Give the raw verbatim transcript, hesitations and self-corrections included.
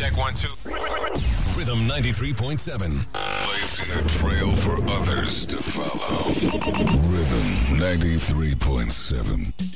Check one, two. Rhythm ninety-three point seven. Blazing a trail for others to follow. Rhythm ninety-three point seven.